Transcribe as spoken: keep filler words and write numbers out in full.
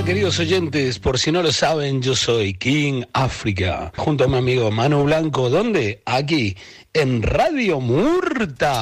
Hola queridos oyentes, por si no lo saben, yo soy King África, junto a mi amigo Manu Blanco. ¿Dónde? Aquí, en Radio Murta.